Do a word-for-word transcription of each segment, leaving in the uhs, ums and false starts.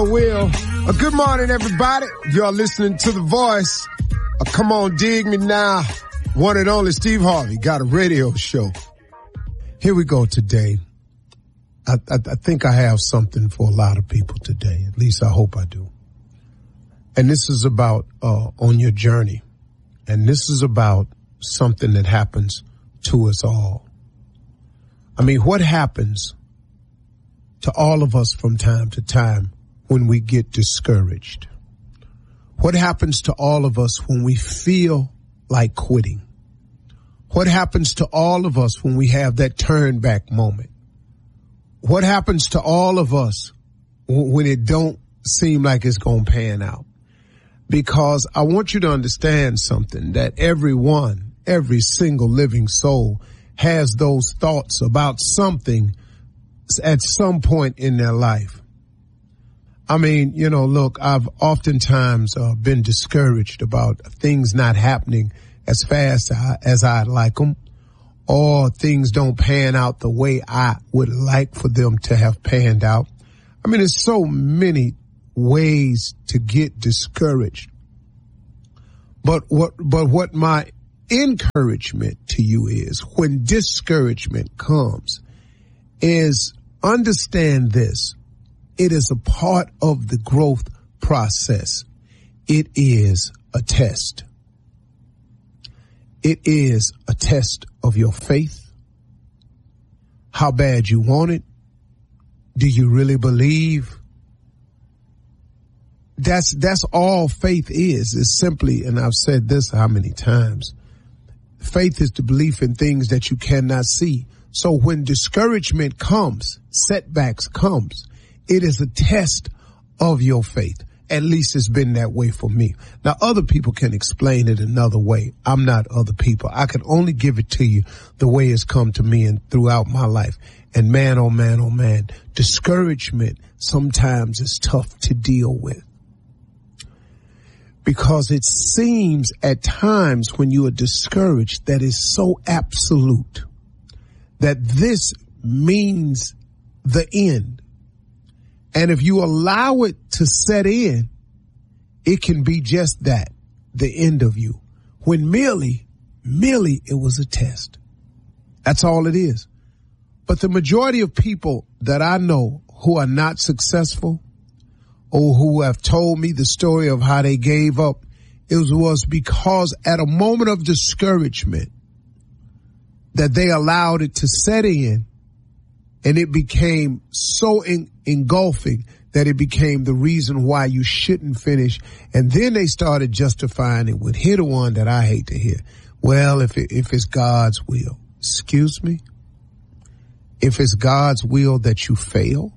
Will, uh, good morning, everybody. You're listening to The Voice. Uh, come on, dig me now. One and only Steve Harvey got a radio show. Here we go today. I, I, I think I have something for a lot of people today. At least I hope I do. And this is about uh, on your journey. And this is about something that happens to us all. I mean, what happens to all of us from time to time when we get discouraged? What happens to all of us when we feel like quitting? What happens to all of us when we have that turn back moment? What happens to all of us when it don't seem like it's going to pan out? Because I want you to understand something, that everyone, every single living soul has those thoughts about something at some point in their life. I mean, you know, look, I've oftentimes uh, been discouraged about things not happening as fast as I'd like them, or things don't pan out the way I would like for them to have panned out. I mean, there's so many ways to get discouraged. But what, but what my encouragement to you is, when discouragement comes, is understand this. It is a part of the growth process. It is a test. It is a test of your faith. How bad you want it. Do you really believe? That's, that's all faith is. It's simply, and I've said this how many times, faith is the belief in things that you cannot see. So when discouragement comes, setbacks comes, it is a test of your faith. At least it's been that way for me. Now, other people can explain it another way. I'm not other people. I can only give it to you the way it's come to me and throughout my life. And man, oh man, oh man, discouragement sometimes is tough to deal with. Because it seems at times when you are discouraged that it's so absolute that this means the end. And if you allow it to set in, it can be just that, the end of you. When merely, merely it was a test. That's all it is. But the majority of people that I know who are not successful, or who have told me the story of how they gave up, it was because at a moment of discouragement that they allowed it to set in, and it became so en- engulfing that it became the reason why you shouldn't finish. And then they started justifying it with, hear the one that I hate to hear. Well, if it, if it's God's will. Excuse me? If it's God's will that you fail,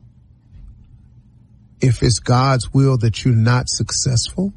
if it's God's will that you're not successful,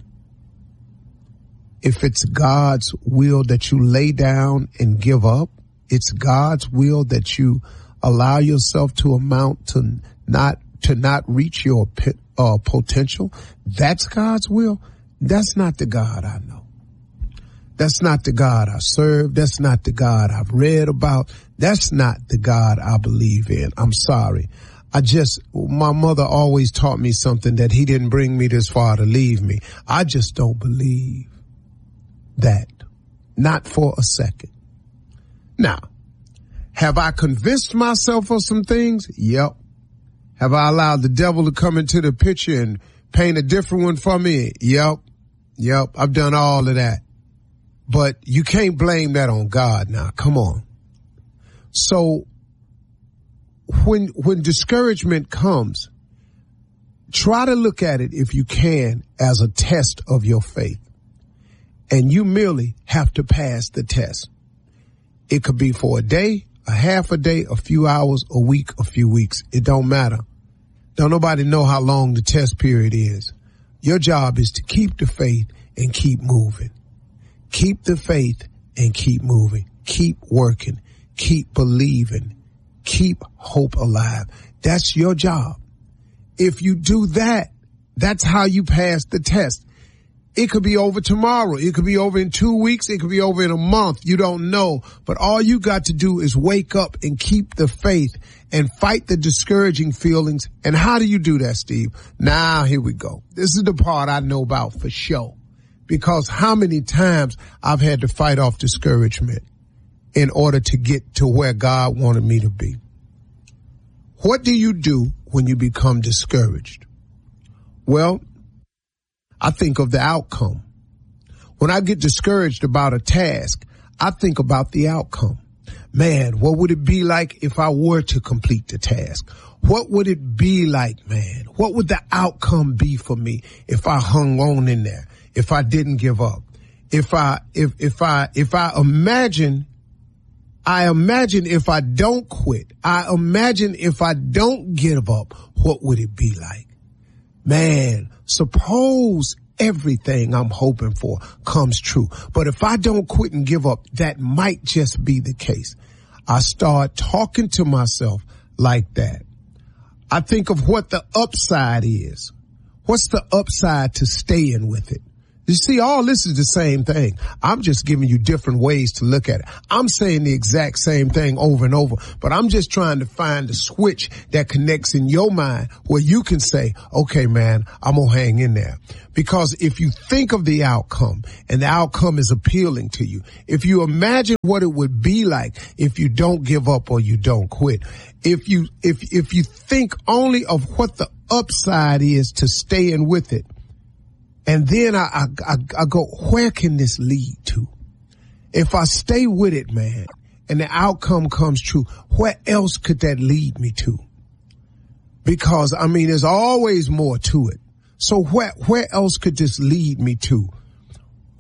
if it's God's will that you lay down and give up, it's God's will that you allow yourself to amount to not, to not reach your uh, potential, that's God's will. That's not the God I know. That's not the God I serve. That's not the God I've read about. That's not the God I believe in. I'm sorry. I just, my mother always taught me something, that he didn't bring me this far to leave me. I just don't believe that. Not for a second. Now, have I convinced myself of some things? Yep. Have I allowed the devil to come into the picture and paint a different one for me? Yep. Yep. I've done all of that. But you can't blame that on God now. Come on. So when, when discouragement comes, try to look at it, if you can, as a test of your faith. And you merely have to pass the test. It could be for a day, a half a day, a few hours, a week, a few weeks. It don't matter. Don't nobody know how long the test period is. Your job is to keep the faith and keep moving. Keep the faith and keep moving. Keep working. Keep believing. Keep hope alive. That's your job. If you do that, that's how you pass the test. It could be over tomorrow. It could be over in two weeks. It could be over in a month. You don't know. But all you got to do is wake up and keep the faith and fight the discouraging feelings. And how do you do that, Steve? Now, here we go. This is the part I know about for sure. Because how many times I've had to fight off discouragement in order to get to where God wanted me to be. What do you do when you become discouraged? Well, I think of the outcome. When I get discouraged about a task, I think about the outcome. Man, what would it be like if I were to complete the task? What would it be like, man? What would the outcome be for me if I hung on in there, if I didn't give up? If I, if, if I, if I imagine, I imagine if I don't quit, I imagine if I don't give up, what would it be like? Man, suppose everything I'm hoping for comes true. But if I don't quit and give up, that might just be the case. I start talking to myself like that. I think of what the upside is. What's the upside to staying with it? You see, all this is the same thing. I'm just giving you different ways to look at it. I'm saying the exact same thing over and over, but I'm just trying to find the switch that connects in your mind where you can say, okay, man, I'm going to hang in there. Because if you think of the outcome and the outcome is appealing to you, if you imagine what it would be like if you don't give up or you don't quit, if you, if, if you think only of what the upside is to staying with it, and then I, I, I go, where can this lead to? If I stay with it, man, and the outcome comes true, where else could that lead me to? Because, I mean, there's always more to it. So where, where else could this lead me to?